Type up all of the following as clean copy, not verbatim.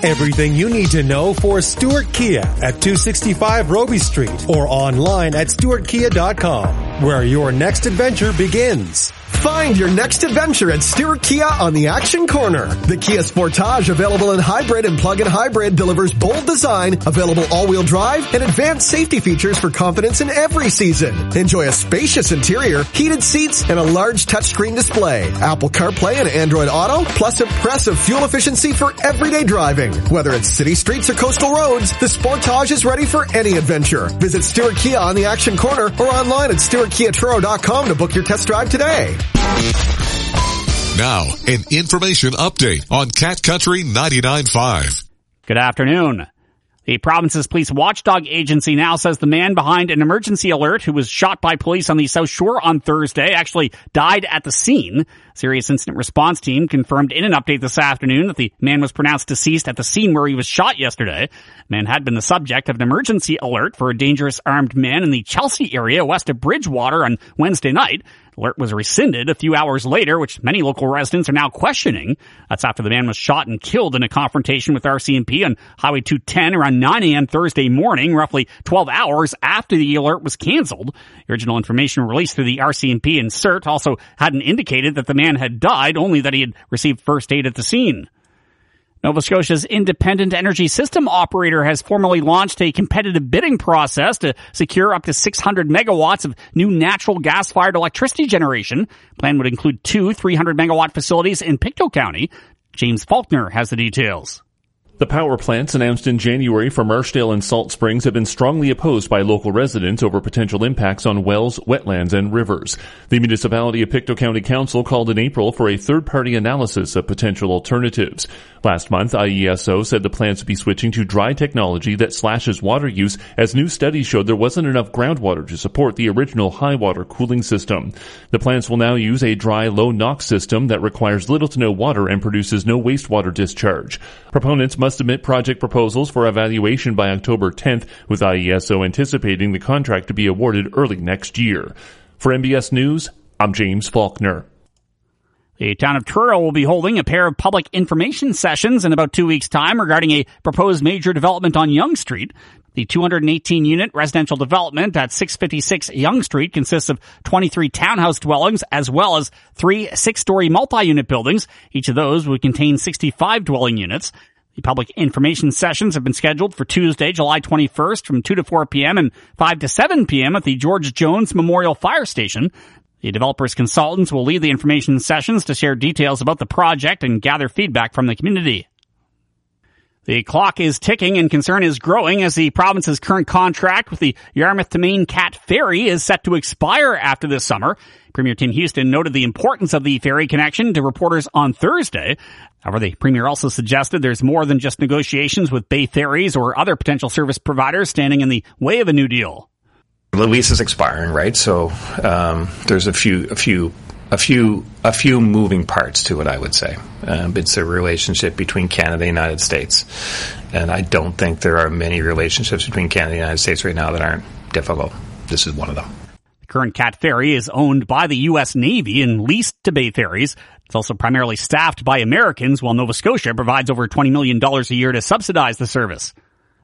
Everything you need to know for Stewart Kia at 265 Roby Street or online at stewartkia.com, where your next adventure begins. Find your next adventure at Stewart Kia on the Action Corner. The Kia Sportage, available in hybrid and plug-in hybrid, delivers bold design, available all-wheel drive, and advanced safety features for confidence in every season. Enjoy a spacious interior, heated seats, and a large touchscreen display. Apple CarPlay and Android Auto, plus impressive fuel efficiency for everyday driving. Whether it's city streets or coastal roads, the Sportage is ready for any adventure. Visit Stewart Kia on the Action Corner or online at stewartkiatruro.com to book your test drive today. Now, an information update on Cat Country 99.5. Good afternoon. The province's police watchdog agency now says the man behind an emergency alert who was shot by police on the South Shore on Thursday actually died at the scene. Serious Incident Response Team confirmed in an update this afternoon that the man was pronounced deceased at the scene where he was shot yesterday. The man had been the subject of an emergency alert for a dangerous armed man in the Chelsea area west of Bridgewater on Wednesday night. The alert was rescinded a few hours later, which many local residents are now questioning. That's after the man was shot and killed in a confrontation with RCMP on Highway 210 around 9 a.m. Thursday morning, roughly 12 hours after the alert was canceled. The original information released through the RCMP and CERT also hadn't indicated that the man had died, only that he had received first aid at the scene. Nova Scotia's independent energy system operator has formally launched a competitive bidding process to secure up to 600 megawatts of new natural gas-fired electricity generation. The plan would include two 300-megawatt facilities in Pictou County. James Faulkner has the details. The power plants announced in January for Marshdale and Salt Springs have been strongly opposed by local residents over potential impacts on wells, wetlands, and rivers. The municipality of Pictou County Council called in April for a third-party analysis of potential alternatives. Last month, IESO said the plants would be switching to dry technology that slashes water use, as new studies showed there wasn't enough groundwater to support the original high-water cooling system. The plants will now use a dry, low-NOx system that requires little to no water and produces no wastewater discharge. Proponents must submit project proposals for evaluation by October 10th, with IESO anticipating the contract to be awarded early next year. For MBS News, I'm James Faulkner. The town of Truro will be holding a pair of public information sessions in about 2 weeks' time regarding a proposed major development on Yonge Street. The 218-unit residential development at 656 Yonge Street consists of 23 townhouse dwellings as well as 3 6-story multi-unit buildings. Each of those would contain 65 dwelling units. The public information sessions have been scheduled for Tuesday, July 21st from 2 to 4 p.m. and 5 to 7 p.m. at the George Jones Memorial Fire Station. The developer's consultants will lead the information sessions to share details about the project and gather feedback from the community. The clock is ticking and concern is growing as the province's current contract with the Yarmouth to Maine Cat Ferry is set to expire after this summer. Premier Tim Houston noted the importance of the ferry connection to reporters on Thursday. However, the Premier also suggested there's more than just negotiations with Bay Ferries or other potential service providers standing in the way of a new deal. The lease is expiring, right? So there's a few moving parts to it, I would say. It's a relationship between Canada and the United States, and I don't think there are many relationships between Canada and the United States right now that aren't difficult. This is one of them. The current Cat Ferry is owned by the U.S. Navy and leased to Bay Ferries. It's also primarily staffed by Americans, while Nova Scotia provides over $20 million a year to subsidize the service.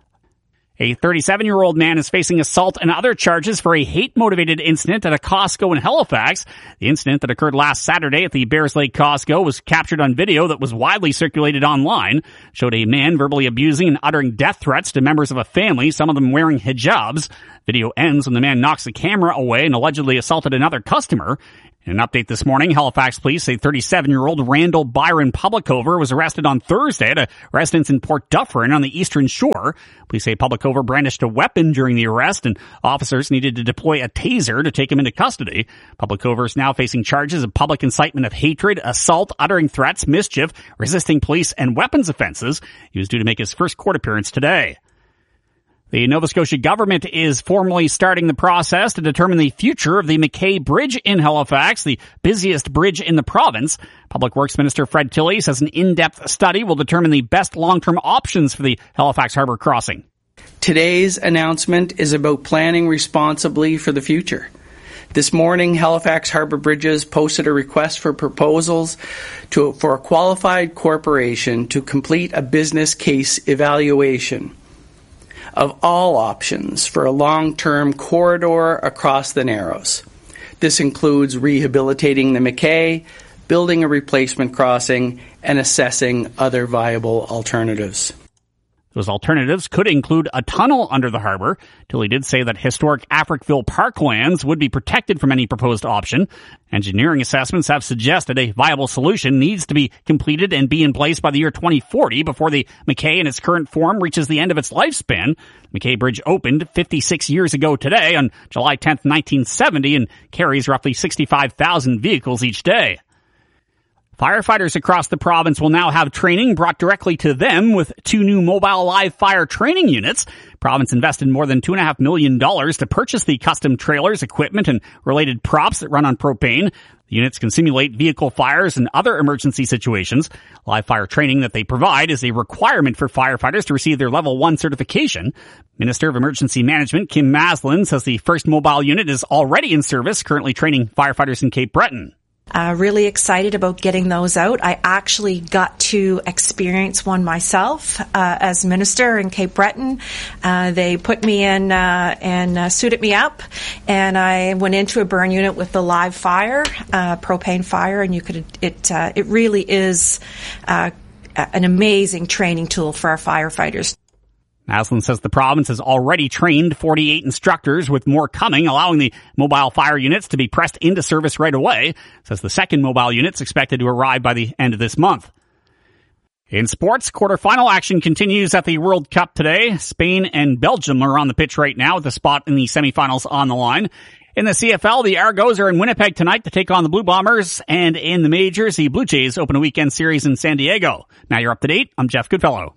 A 37-year-old man is facing assault and other charges for a hate-motivated incident at a Costco in Halifax. The incident that occurred last Saturday at the Bears Lake Costco was captured on video that was widely circulated online. It showed a man verbally abusing and uttering death threats to members of a family, some of them wearing hijabs. Video ends when the man knocks the camera away and allegedly assaulted another customer. In an update this morning, Halifax police say 37-year-old Randall Byron Publicover was arrested on Thursday at a residence in Port Dufferin on the Eastern Shore. Police say Publicover brandished a weapon during the arrest, and officers needed to deploy a taser to take him into custody. Publicover is now facing charges of public incitement of hatred, assault, uttering threats, mischief, resisting police, and weapons offenses. He was due to make his first court appearance today. The Nova Scotia government is formally starting the process to determine the future of the McKay Bridge in Halifax, the busiest bridge in the province. Public Works Minister Fred Tilley says an in-depth study will determine the best long-term options for the Halifax Harbour crossing. Today's announcement is about planning responsibly for the future. This morning, Halifax Harbour Bridges posted a request for proposals for a qualified corporation to complete a business case evaluation of all options for a long-term corridor across the Narrows. This includes rehabilitating the McKay, building a replacement crossing, and assessing other viable alternatives. Those alternatives could include a tunnel under the harbor. Tilley did say that historic Africville parklands would be protected from any proposed option. Engineering assessments have suggested a viable solution needs to be completed and be in place by the year 2040 before the McKay in its current form reaches the end of its lifespan. The McKay Bridge opened 56 years ago today on July 10th, 1970, and carries roughly 65,000 vehicles each day. Firefighters across the province will now have training brought directly to them with 2 new mobile live fire training units. The province invested more than $2.5 million to purchase the custom trailers, equipment, and related props that run on propane. The units can simulate vehicle fires and other emergency situations. Live fire training that they provide is a requirement for firefighters to receive their Level 1 certification. Minister of Emergency Management Kim Maslin says the first mobile unit is already in service, currently training firefighters in Cape Breton. Really excited about getting those out. I actually got to experience one myself as minister in Cape Breton. They put me in and suited me up, and I went into a burn unit with the live fire, propane fire, and it really is an amazing training tool for our firefighters. Maslin says the province has already trained 48 instructors, with more coming, allowing the mobile fire units to be pressed into service right away. Says the second mobile unit's expected to arrive by the end of this month. In sports, quarterfinal action continues at the World Cup today. Spain and Belgium are on the pitch right now with a spot in the semifinals on the line. In the CFL, the Argos are in Winnipeg tonight to take on the Blue Bombers, and in the majors, the Blue Jays open a weekend series in San Diego. Now you're up to date. I'm Jeff Goodfellow.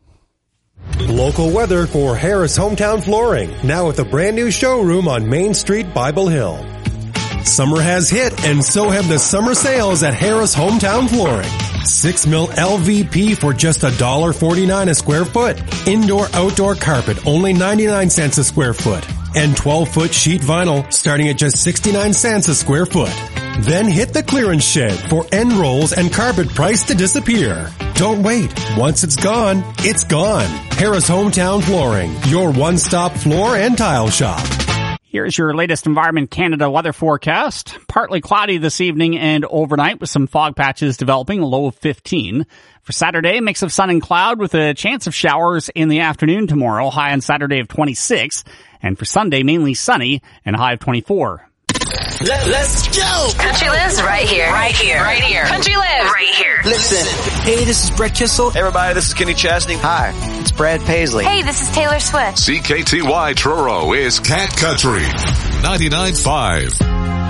Local weather for Harris Hometown Flooring, now with a brand new showroom on Main Street, Bible Hill. Summer has hit, and so have the summer sales at Harris Hometown Flooring. 6 mil LVP for just $1.49 a square foot. Indoor-outdoor carpet, only 99 cents a square foot. And 12-foot sheet vinyl, starting at just 69 cents a square foot. Then hit the clearance shed for end rolls and carpet priced to disappear. Don't wait. Once it's gone, it's gone. Harris Hometown Flooring, your one-stop floor and tile shop. Here's your latest Environment Canada weather forecast. Partly cloudy this evening and overnight with some fog patches developing, a low of 15. For Saturday, a mix of sun and cloud with a chance of showers in the afternoon tomorrow, high on Saturday of 26. And for Sunday, mainly sunny and a high of 24. Let's go! Country lives right here. Right here. Right here. Country lives right here. Listen. Hey, this is Brett Kissel. Hey, everybody, this is Kenny Chesney. Hi, it's Brad Paisley. Hey, this is Taylor Swift. CKTY Truro is Cat Country 99.5.